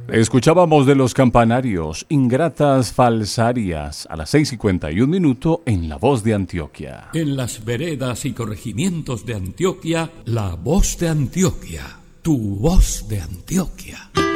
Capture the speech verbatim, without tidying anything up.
Escuchábamos de Los Campanarios, Ingratas Falsarias, a las seis cincuenta y un minuto en La Voz de Antioquia. En las veredas y corregimientos de Antioquia, La Voz de Antioquia, tu voz de Antioquia.